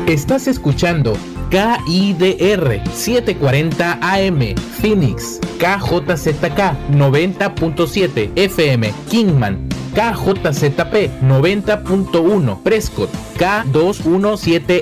Estás escuchando KIDR 740 AM Phoenix, KJZK 90.7 FM Kingman, KJZP 90.1 Prescott, K217